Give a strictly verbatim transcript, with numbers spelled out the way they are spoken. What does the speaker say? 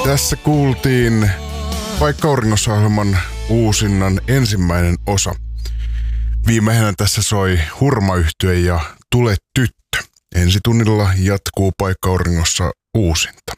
Tässä kuultiin Paikka Auringossa -ohjelman uusinnan ensimmäinen osa. Viimeisenä tässä soi Hurma-yhtye ja Tule tyttö. Ensi tunnilla jatkuu Paikka Auringossa uusinta.